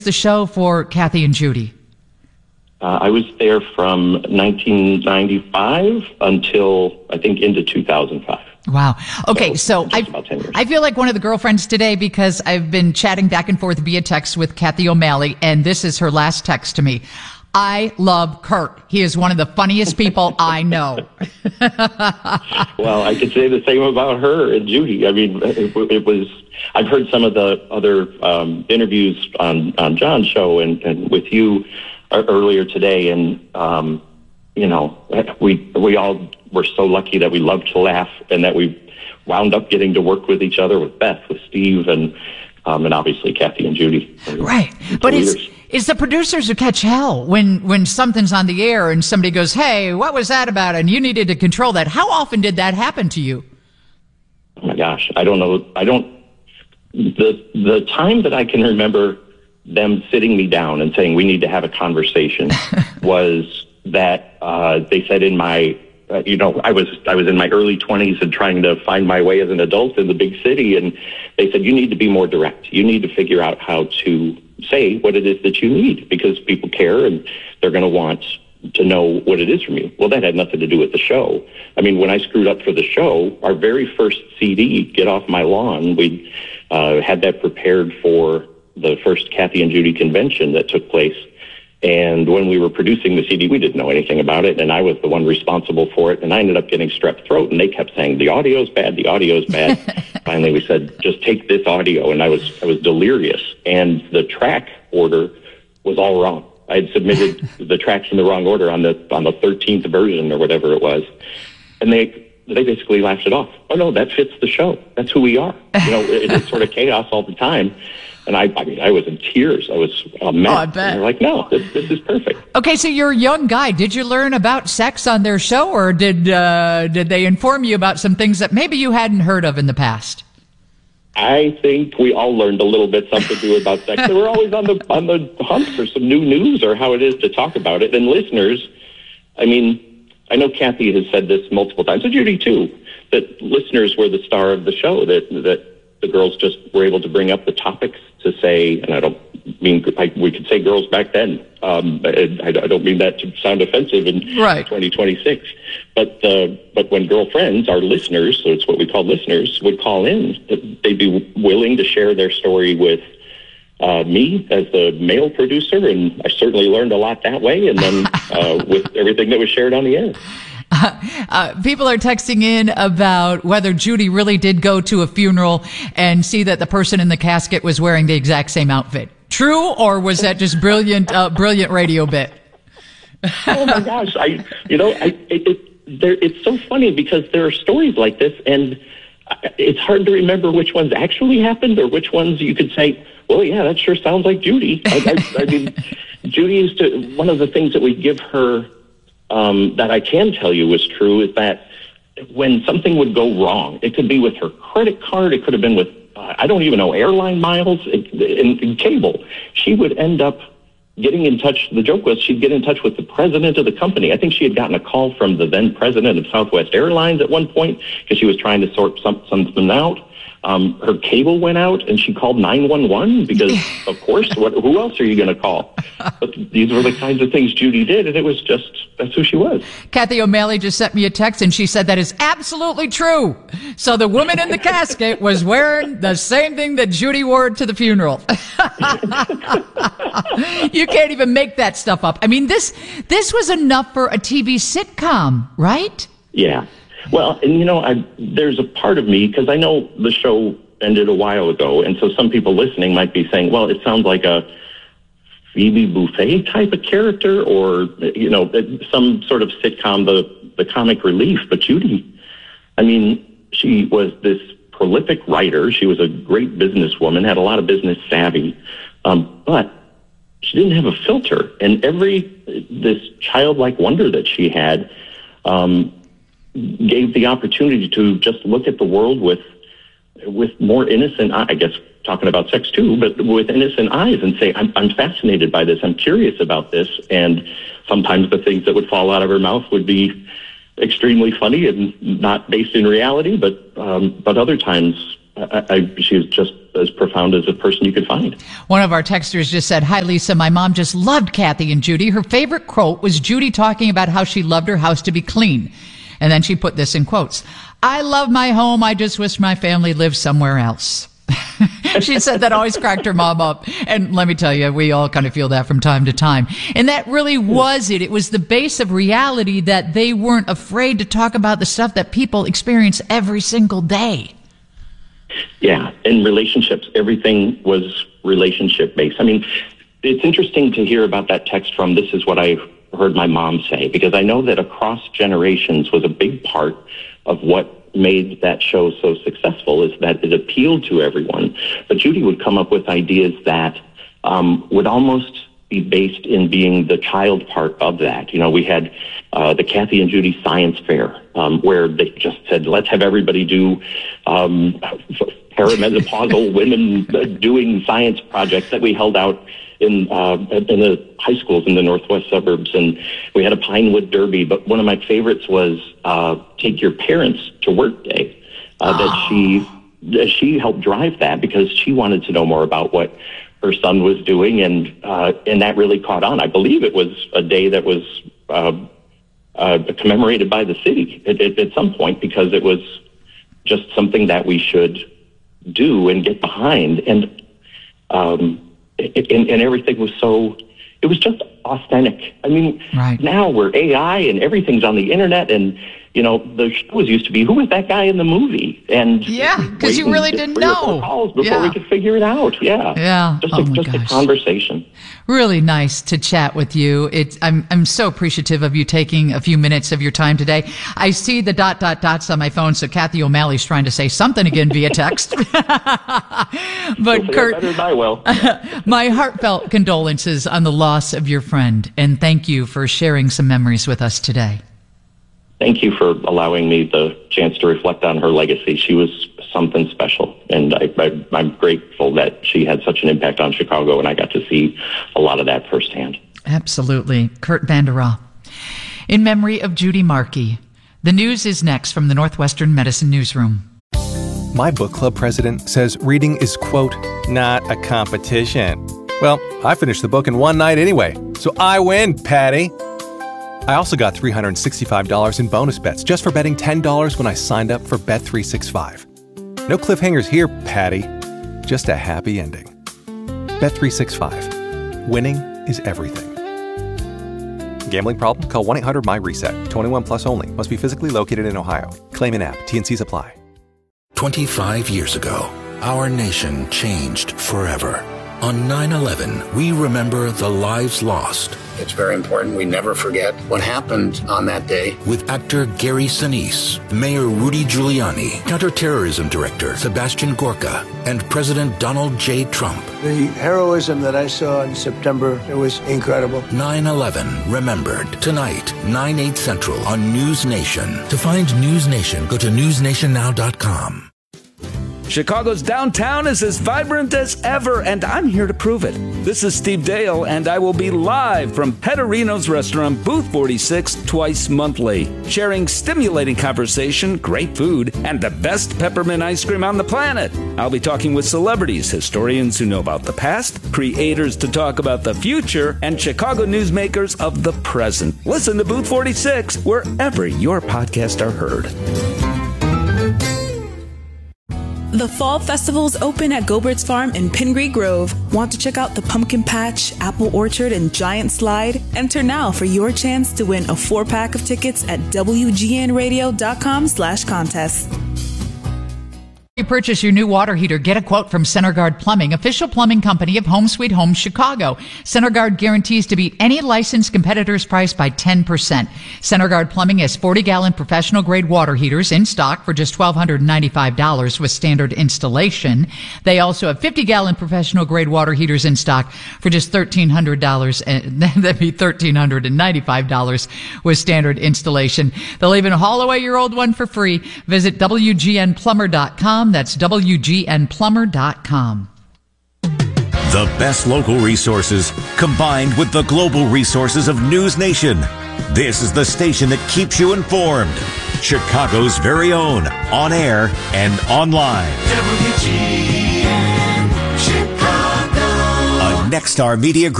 the show for Kathy and Judy? I was there from 1995 until, I think, into 2005. Wow. Okay, so I feel like one of the girlfriends today because I've been chatting back and forth via text with Kathy O'Malley, and this is her last text to me. I love Kurt. He is one of the funniest people I know. Well, I could say the same about her and Judy. I mean, it was. I've heard some of the other interviews on John's show and with you earlier today, and you know, we all were so lucky that we loved to laugh and that we wound up getting to work with each other, with Beth, with Steve, and obviously Kathy and Judy. Right, but it's the producers who catch hell when something's on the air and somebody goes, "Hey, what was that about?" and you needed to control that. How often did that happen to you? Oh my gosh, I don't know. The time that I can remember them sitting me down and saying we need to have a conversation was that they said in my I was in my early 20s and trying to find my way as an adult in the big city, and they said you need to be more direct. You need to figure out how to say what it is that you need, because people care and they're going to want to know what it is from you. Well, that had nothing to do with the show. I mean, when I screwed up for the show, our very first CD, Get Off My Lawn, we had that prepared for the first Kathy and Judy convention that took place. And when we were producing the CD, we didn't know anything about it, and I was the one responsible for it, and I ended up getting strep throat, and they kept saying, the audio's bad, the audio's bad. Finally, we said, just take this audio, and I was delirious, and the track order was all wrong. I had submitted the tracks in the wrong order on the 13th version or whatever it was, and they basically laughed it off. Oh, no, that fits the show. That's who we are. You know, it's sort of chaos all the time. And I mean, I was in tears. I was a mess. Oh, I bet. And they're like, no, this is perfect. Okay, so you're a young guy. Did you learn about sex on their show, or did they inform you about some things that maybe you hadn't heard of in the past? I think we all learned a little bit something new about sex. They were always on the hunt for some new news or how it is to talk about it. And listeners, I mean, I know Kathy has said this multiple times, and Judy too, that listeners were the star of the show, that the girls just were able to bring up the topics to say, and I don't mean we could say girls back then. I don't mean that to sound offensive in 2026. But when girlfriends, our listeners, so it's what we call listeners, would call in, they'd be willing to share their story with me as the male producer, and I certainly learned a lot that way, and then with everything that was shared on the air. People are texting in about whether Judy really did go to a funeral and see that the person in the casket was wearing the exact same outfit. True, or was that just brilliant radio bit? Oh my gosh! It's so funny because there are stories like this, and it's hard to remember which ones actually happened or which ones you could say, well, yeah, that sure sounds like Judy. I mean, Judy used to. One of the things that we give her. That I can tell you was true is that when something would go wrong, it could be with her credit card, it could have been with, I don't even know, airline miles, in cable. She would end up getting in touch. The joke was she'd get in touch with the president of the company. I think she had gotten a call from the then president of Southwest Airlines at one point because she was trying to sort something out. Her cable went out, and she called 911 because, of course, who else are you going to call? But these were the kinds of things Judy did, and it was just, that's who she was. Kathy O'Malley just sent me a text, and she said that is absolutely true. So the woman in the casket was wearing the same thing that Judy wore to the funeral. You can't even make that stuff up. I mean, this was enough for a TV sitcom, right? Yeah. Well, and there's a part of me, because I know the show ended a while ago, and so some people listening might be saying, well, it sounds like a Phoebe Buffay type of character, or, some sort of sitcom, the comic relief. But Judy, I mean, she was this prolific writer. She was a great businesswoman, had a lot of business savvy, but she didn't have a filter. And this childlike wonder that she had, gave the opportunity to just look at the world with more innocent, I guess, talking about sex too, but with innocent eyes, and say, I'm fascinated by this. I'm curious about this. And sometimes the things that would fall out of her mouth would be extremely funny and not based in reality. But other times she was just as profound as a person you could find. One of our texters just said, "Hi, Lisa. My mom just loved Kathy and Judy. Her favorite quote was Judy talking about how she loved her house to be clean. And then she put this in quotes. I love my home. I just wish my family lived somewhere else." She said that always cracked her mom up. And let me tell you, we all kind of feel that from time to time. And that really was it. It was the base of reality that they weren't afraid to talk about the stuff that people experience every single day. Yeah. In relationships, everything was relationship based. I mean, it's interesting to hear about that text from "This is what I heard my mom say," because I know that across generations was a big part of what made that show so successful, is that it appealed to everyone. But Judy would come up with ideas that would almost be based in being the child part of that. You know, we had the Kathy and Judy Science Fair, where they just said, let's have everybody do perimenopausal women doing science projects that we held out in the high schools in the northwest suburbs, and we had a Pinewood Derby. But one of my favorites was Take Your Parents to Work Day. That she helped drive that because she wanted to know more about what her son was doing, and that really caught on. I believe it was a day that was commemorated by the city at some point, because it was just something that we should do and get behind. And everything was it was just authentic. I mean, right. Now we're AI and everything's on the internet, and, you know, the shows used to be, who was that guy in the movie? And yeah, because you really didn't know. Calls before we could figure it out. Yeah. Yeah. Just a conversation. Really nice to chat with you. I'm so appreciative of you taking a few minutes of your time today. I see the ... on my phone, so Kathy O'Malley's trying to say something again via text. But Kurt, better than I will. My heartfelt condolences on the loss of your friend, and thank you for sharing some memories with us today. Thank you for allowing me the chance to reflect on her legacy. She was something special, and I'm grateful that she had such an impact on Chicago, and I got to see a lot of that firsthand. Absolutely. Kurt Vanderwall. In memory of Judy Markey. The news is next from the Northwestern Medicine Newsroom. My book club president says reading is, quote, not a competition. Well, I finished the book in one night anyway, so I win, Patty. I also got $365 in bonus bets just for betting $10 when I signed up for Bet365. No cliffhangers here, Patty. Just a happy ending. Bet365. Winning is everything. Gambling problem? Call 1-800-MY-RESET. 21 plus only. Must be physically located in Ohio. Claim in app. T&Cs apply. 25 years ago, our nation changed forever. On 9/11, we remember the lives lost. It's very important we never forget what happened on that day. With actor Gary Sinise, Mayor Rudy Giuliani, Counterterrorism Director Sebastian Gorka, and President Donald J. Trump. The heroism that I saw in September, it was incredible. 9/11 Remembered. Tonight, 9/8 Central on News Nation. To find News Nation, go to newsnationnow.com. Chicago's downtown is as vibrant as ever, and I'm here to prove it. This is Steve Dale, and I will be live from Petterino's Restaurant, Booth 46, twice monthly, sharing stimulating conversation, great food, and the best peppermint ice cream on the planet. I'll be talking with celebrities, historians who know about the past, creators to talk about the future, and Chicago newsmakers of the present. Listen to Booth 46 wherever your podcasts are heard. The Fall Festival's open at Gobert's Farm in Pingree Grove. Want to check out the Pumpkin Patch, Apple Orchard, and Giant Slide? Enter now for your chance to win a 4-pack of tickets at WGNradio.com/contest. You purchase your new water heater, get a quote from CenterGuard Plumbing, official plumbing company of Home Sweet Home Chicago. CenterGuard guarantees to beat any licensed competitor's price by 10%. CenterGuard Plumbing has 40-gallon professional-grade water heaters in stock for just $1,295 with standard installation. They also have 50-gallon professional-grade water heaters in stock for just $1,300, and that'd be $1,395 with standard installation. They'll even haul away your old one for free. Visit WGNplumber.com. That's WGNplumber.com. The best local resources combined with the global resources of News Nation. This is the station that keeps you informed. Chicago's very own, on air and online. WGN Chicago. A Nexstar Media Group